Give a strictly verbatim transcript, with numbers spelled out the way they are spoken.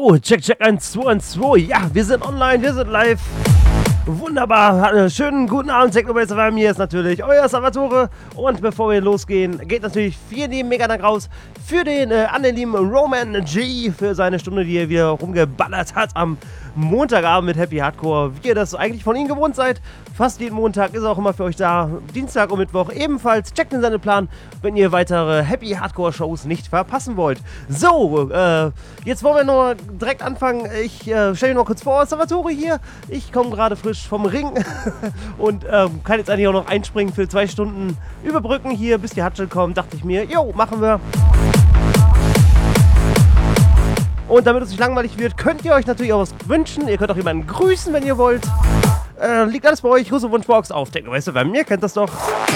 So, check, check, eins, zwei, eins, zwei. Ja, wir sind online, wir sind live. Wunderbar. Schönen guten Abend, Technobase F M. Hier ist natürlich euer Salvatore. Und bevor wir losgehen, geht natürlich vielen lieben Mega-Dank raus für den, äh, an den lieben Roman G. für seine Stunde, die er wieder rumgeballert hat am Montagabend mit Happy Hardcore. Wie ihr das eigentlich von ihm gewohnt seid. Fast jeden Montag ist er auch immer für euch da. Dienstag und Mittwoch ebenfalls. Checkt in seinen Plan, wenn ihr weitere Happy Hardcore Shows nicht verpassen wollt. So, äh, jetzt wollen wir nur direkt anfangen. Ich äh, stelle mich noch kurz vor. Salvatore hier. Ich komme gerade frisch vom Ring und ähm, kann jetzt eigentlich auch noch einspringen für zwei Stunden überbrücken hier, bis die Hatschel kommt. Dachte ich mir, jo, machen wir. Und damit es nicht langweilig wird, könnt ihr euch natürlich auch was wünschen. Ihr könnt auch jemanden grüßen, wenn ihr wollt. Äh, liegt alles bei euch. Grüße Wunschbox auf Technobase F M. Ihr kennt das doch.